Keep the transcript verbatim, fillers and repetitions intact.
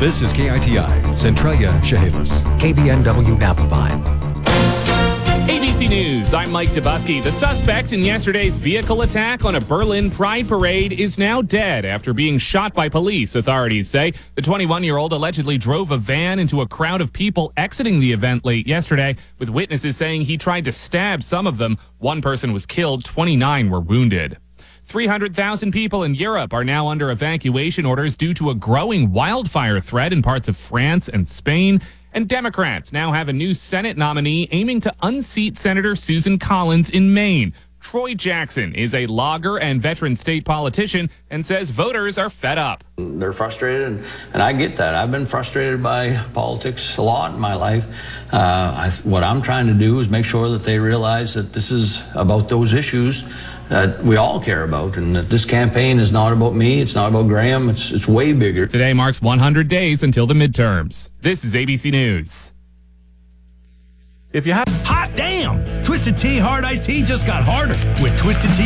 This is K I T I, Centralia, Chehalis. K B N W Napa Vine. A B C News, I'm Mike Dubusky. The suspect in yesterday's vehicle attack on a Berlin Pride parade is now dead after being shot by police, authorities say. The twenty-one-year-old allegedly drove a van into a crowd of people exiting the event late yesterday, with witnesses saying he tried to stab some of them. One person was killed, twenty-nine were wounded. three hundred thousand people in Europe are now under evacuation orders due to a growing wildfire threat in parts of France and Spain. And Democrats now have a new Senate nominee aiming to unseat Senator Susan Collins in Maine. Troy Jackson is a logger and veteran state politician and says voters are fed up. They're frustrated, and, and I get that. I've been frustrated by politics a lot in my life. Uh, I, what I'm trying to do is make sure that they realize that this is about those issues that we all care about, and that this campaign is not about me, it's not about Graham, it's it's way bigger. Today marks one hundred days until the midterms. This is A B C News. If you have hot damn, Twisted Tea Hard Iced Tea just got harder with Twisted Tea